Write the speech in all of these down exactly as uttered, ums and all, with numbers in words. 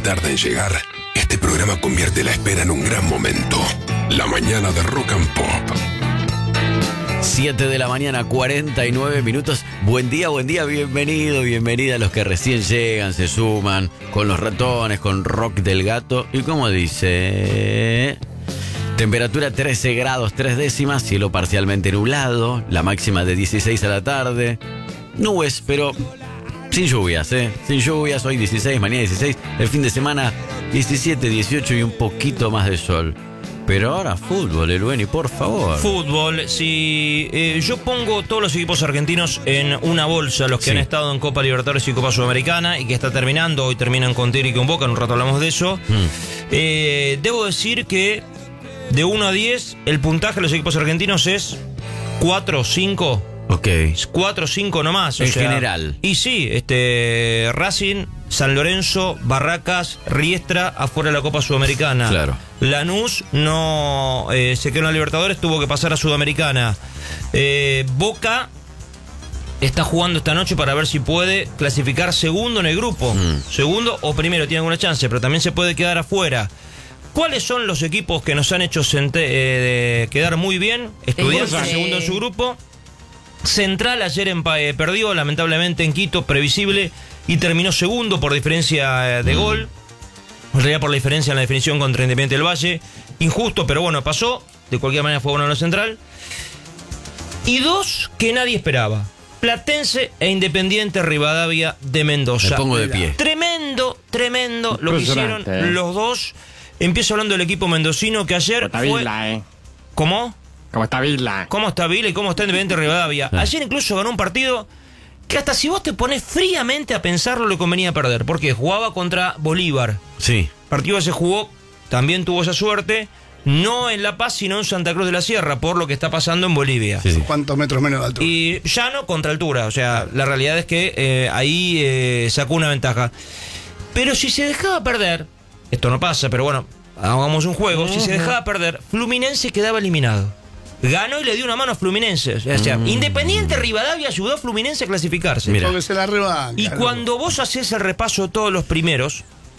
tarda en llegar, este programa convierte la espera en un gran momento. La mañana de Rock and Pop. siete de la mañana, cuarenta y nueve minutos. Buen día, buen día, bienvenido, bienvenida a los que recién llegan, se suman con los ratones, con Rock del Gato. Y como dice, temperatura trece grados, tres décimas, cielo parcialmente nublado, la máxima de dieciséis a la tarde. Nubes, pero sin lluvias, ¿eh? Sin lluvias, hoy dieciséis, mañana dieciséis, el fin de semana diecisiete, dieciocho y un poquito más de sol. Pero ahora fútbol, Elueni, por favor. Fútbol, si eh, yo pongo todos los equipos argentinos en una bolsa, los que sí han estado en Copa Libertadores y Copa Sudamericana y que está terminando, hoy terminan con Tigre y con Boca, en un rato hablamos de eso. Mm. Eh, debo decir que de uno a diez el puntaje de los equipos argentinos es cuatro o cinco. Ok. cuatro o cinco nomás. En o sea, general. Y sí, este Racing, San Lorenzo, Barracas, Riestra afuera de la Copa Sudamericana. Claro. Lanús no eh, se quedó en la Libertadores, tuvo que pasar a Sudamericana. Eh, Boca está jugando esta noche para ver si puede clasificar segundo en el grupo. Mm. Segundo o primero, tiene alguna chance, pero también se puede quedar afuera. ¿Cuáles son los equipos que nos han hecho eh, quedar muy bien? Estudiantes sí. segundo en su grupo. Central ayer en, eh, perdió lamentablemente en Quito, previsible, y terminó segundo por diferencia eh, de mm. gol. En realidad por la diferencia en la definición contra Independiente del Valle. Injusto, pero bueno, pasó. De cualquier manera fue bueno en lo Central. Y dos que nadie esperaba: Platense e Independiente Rivadavia de Mendoza. Me pongo de pie. Tremendo, tremendo lo que hicieron eh. los dos. Empiezo hablando del equipo mendocino que ayer Está fue... Vila, ¿eh? ¿Cómo? ¿Cómo está Vila? ¿Cómo está Vila y cómo está Independiente Rivadavia? Ah. Ayer incluso ganó un partido que hasta si vos te pones fríamente a pensarlo le convenía perder. Porque jugaba contra Bolívar. Sí. Partido que se jugó, también tuvo esa suerte, no en La Paz, sino en Santa Cruz de la Sierra, por lo que está pasando en Bolivia. Sí, sí. ¿Cuántos metros menos de altura? Y llano contra altura, o sea, la realidad es que eh, ahí eh, sacó una ventaja. Pero si se dejaba perder, esto no pasa, pero bueno, hagamos un juego, uh-huh. si se dejaba perder, Fluminense quedaba eliminado. Ganó y le dio una mano a Fluminense. O sea, mm. Independiente Rivadavia ayudó a Fluminense a clasificarse. Mira. Porque se la rebanca, y loco. Cuando vos haces el repaso de todos los primeros,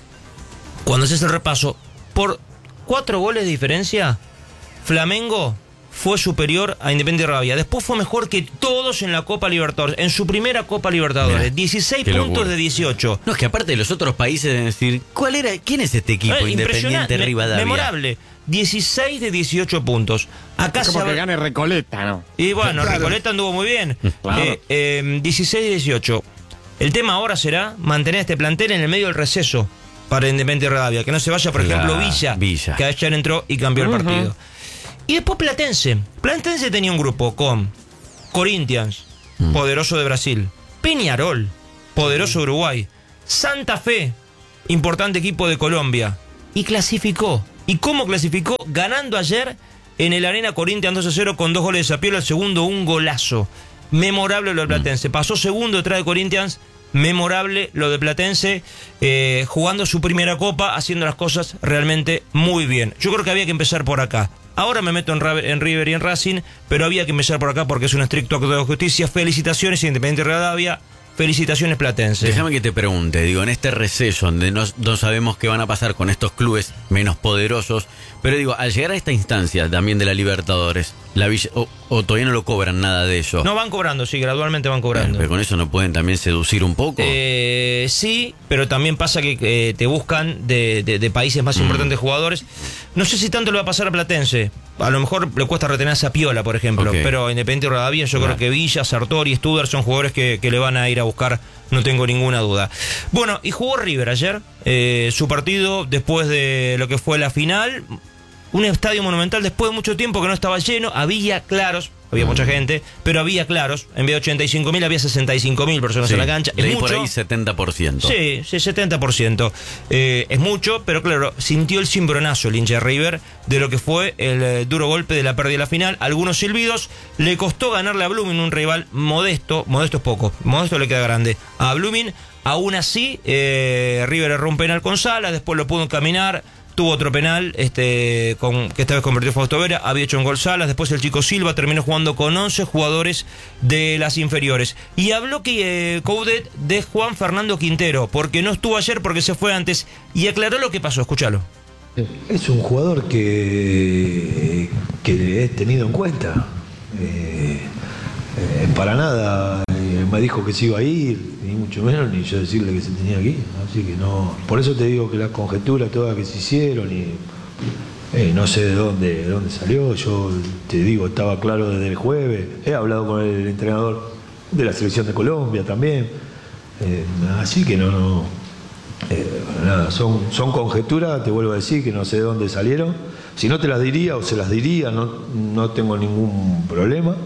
cuando haces el repaso, por cuatro goles de diferencia, Flamengo fue superior a Independiente Rivadavia. Después fue mejor que todos en la Copa Libertadores, en su primera Copa Libertadores. Mirá, dieciséis puntos locura. De dieciocho. No, es que aparte de los otros países deben decir, ¿cuál era? ¿Quién es este equipo eh, Independiente Rivadavia? Memorable. dieciséis de dieciocho puntos. Acá es como se que gane Recoleta, ¿no? Y bueno, claro. Recoleta anduvo muy bien. Claro. Eh, eh, dieciséis de dieciocho. El tema ahora será mantener este plantel en el medio del receso para Independiente Rivadavia. Que no se vaya, por La ejemplo, Villa, Villa, que ayer entró y cambió uh-huh. el partido. Y después Platense. Platense tenía un grupo con Corinthians, mm. poderoso de Brasil, Peñarol, poderoso de Uruguay, Santa Fe, importante equipo de Colombia, y clasificó. ¿Y cómo clasificó? Ganando ayer en el Arena Corinthians dos a cero con dos goles de Zapiola, el segundo un golazo. Memorable lo de Platense. Pasó segundo detrás de Corinthians. Memorable lo de Platense, eh, jugando su primera copa, haciendo las cosas realmente muy bien. Yo creo que había que empezar por acá. Ahora me meto en, en River y en Racing, pero había que empezar por acá porque es un estricto acto de justicia. Felicitaciones Independiente Rivadavia, felicitaciones Platense. Déjame que te pregunte, digo, en este receso donde no, no sabemos qué van a pasar con estos clubes menos poderosos, pero digo, al llegar a esta instancia también de la Libertadores, la Villa, o, o todavía no lo cobran nada de eso. No, van cobrando, sí, gradualmente van cobrando. Bueno, pero con eso no pueden también seducir un poco. Eh, sí, pero también pasa que eh, te buscan de, de, de países más mm. importantes jugadores. No sé si tanto le va a pasar a Platense. A lo mejor le cuesta retener a Zapiola, por ejemplo. Okay. Pero Independiente Rivadavia, yo claro. creo que Villa, Sartori y Studer son jugadores que, que le van a ir a buscar, no tengo ninguna duda. Bueno, y jugó River ayer. Eh, su partido después de lo que fue la final. Un estadio monumental después de mucho tiempo que no estaba lleno. Había claros, había mm. mucha gente, pero había claros. En vez de ochenta y cinco mil, había sesenta y cinco mil personas sí, en la cancha. Leí es mucho. Por ahí setenta por ciento. Sí, sí, setenta por ciento. Eh, es mucho, pero claro, sintió el cimbronazo el hincha de River de lo que fue el eh, duro golpe de la pérdida de la final. Algunos silbidos. Le costó ganarle a Blooming, un rival modesto. Modesto es poco, modesto le queda grande. A Blooming, aún así, eh, River erró un penal con Salas, después lo pudo encaminar. tuvo otro penal, este, con, que esta vez convirtió Fausto Vera, había hecho un gol Salas, después el chico Silva terminó jugando con once jugadores de las inferiores. Y habló que eh, Coudet de Juan Fernando Quintero, porque no estuvo ayer, porque se fue antes, y aclaró lo que pasó, escúchalo. Es un jugador que, que he tenido en cuenta. Eh, eh, para nada eh, me dijo que se iba a ir, ni mucho menos, ni yo decirle que se tenía que ir. Así que no. Por eso te digo que las conjeturas todas que se hicieron, y eh, no sé de dónde, de dónde salió. Yo te digo, estaba claro desde el jueves. He hablado con el entrenador de la selección de Colombia también. Eh, así que no, no. Eh, nada, son, son conjeturas, te vuelvo a decir que no sé de dónde salieron. Si no te las diría o se las diría, no, no tengo ningún problema.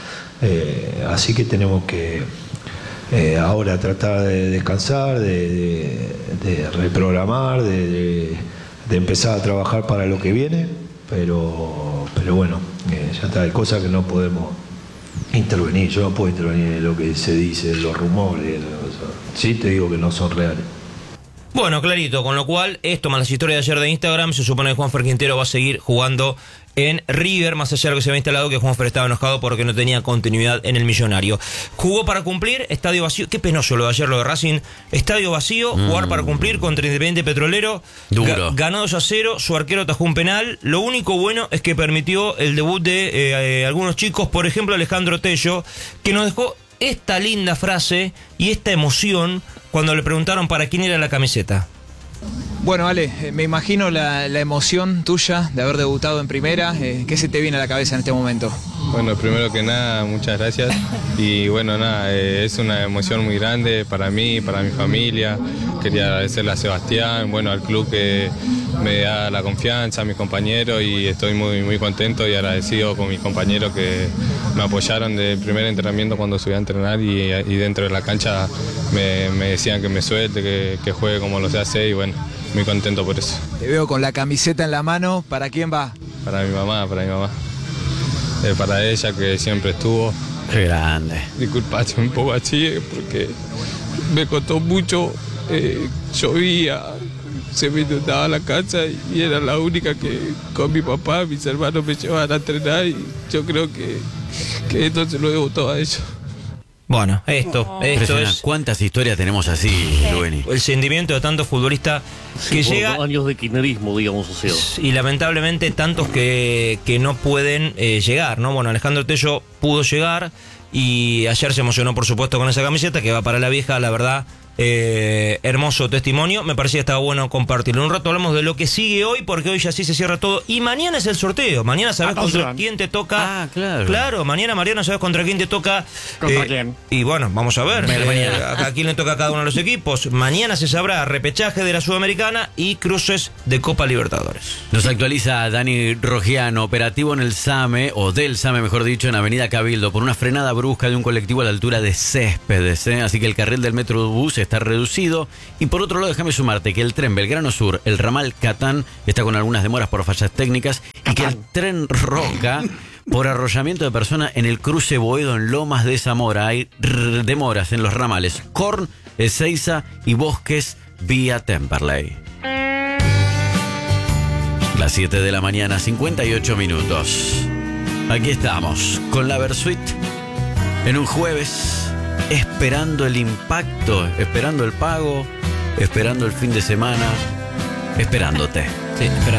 Eh, así que tenemos que eh, ahora tratar de descansar, de, de, de reprogramar, de, de, de empezar a trabajar para lo que viene. Pero, pero bueno, eh, ya está, hay cosas que no podemos intervenir. Yo no puedo intervenir en lo que se dice, los rumores. O sea, sí te digo que no son reales. Bueno, clarito, con lo cual, esto más las historias de ayer de Instagram, se supone que Juanfer Quintero va a seguir jugando en River, más allá de lo que se había instalado, que Juanfer estaba enojado porque no tenía continuidad en el Millonario. Jugó para cumplir, estadio vacío, qué penoso lo de ayer, lo de Racing, estadio vacío, mm. jugar para cumplir contra Independiente Petrolero, Duro. Ga ganó dos a cero, su arquero atajó un penal, lo único bueno es que permitió el debut de eh, eh, algunos chicos, por ejemplo Alejandro Tello, que nos dejó esta linda frase y esta emoción cuando le preguntaron para quién era la camiseta. Bueno, Ale, eh, me imagino la, la emoción tuya de haber debutado en primera. Eh, ¿Qué se te viene a la cabeza en este momento? Bueno, primero que nada, muchas gracias. Y bueno, nada, eh, es una emoción muy grande para mí, para mi familia. Quería agradecerle a Sebastián, bueno, al club que me da la confianza, a mis compañeros, y estoy muy, muy contento y agradecido con mis compañeros que me apoyaron del primer entrenamiento cuando subí a entrenar, y, y dentro de la cancha me, me decían que me suelte, que, que juegue como lo sé hacer, y bueno, muy contento por eso. Te veo con la camiseta en la mano. ¿Para quién va? Para mi mamá, para mi mamá. Eh, para ella, que siempre estuvo. Qué grande. Disculpa, un poco así, porque me costó mucho. Eh, llovía, se me inundaba la casa y era la única que con mi papá, mis hermanos me llevaban a entrenar, y yo creo que, que esto se lo debo todo a ellos. Bueno, esto, esto es... ¿Cuántas historias tenemos así, Lueni? El sentimiento de tantos futbolistas que sí, llega... años de kirchnerismo, digamos, o sea. Y lamentablemente tantos que, que no pueden eh, llegar, ¿no? Bueno, Alejandro Tello pudo llegar y ayer se emocionó, por supuesto, con esa camiseta que va para la vieja, la verdad... Eh, hermoso testimonio, me parecía que estaba bueno compartirlo. Un rato hablamos de lo que sigue hoy, porque hoy ya sí se cierra todo y mañana es el sorteo. Mañana sabes ah, contra quién te toca. Ah, claro. Claro, mañana, Mariano, sabes contra quién te toca. ¿Contra eh, quién? Y bueno, vamos a ver eh, a, a quién le toca a cada uno de los equipos. Mañana se sabrá repechaje de la Sudamericana y cruces de Copa Libertadores. Nos actualiza Dani Rogiano, operativo en el SAME, o del SAME mejor dicho, en Avenida Cabildo, por una frenada brusca de un colectivo a la altura de Céspedes, ¿eh? Así que el carril del Metrobús está reducido. Y por otro lado, déjame sumarte que el tren Belgrano Sur, el ramal Catán, está con algunas demoras por fallas técnicas, y que el tren Roca, por arrollamiento de personas en el cruce Boedo en Lomas de Zamora, hay demoras en los ramales Corn, Ezeiza y Bosques vía Temperley. Las siete de la mañana, cincuenta y ocho minutos. Aquí estamos con la Versuit en un jueves, esperando el impacto, esperando el pago, esperando el fin de semana, esperándote. Sí, espera.